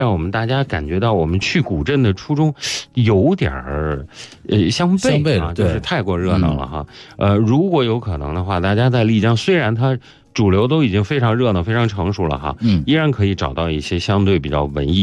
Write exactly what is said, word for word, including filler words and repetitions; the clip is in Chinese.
让我们大家感觉到我们去古镇的初衷有点儿呃相悖相悖了啊，就是太过热闹了哈。呃，如果有可能的话，大家在丽江，虽然它主流都已经非常热闹、非常成熟了哈， 嗯， 依然可以找到一些相对比较文艺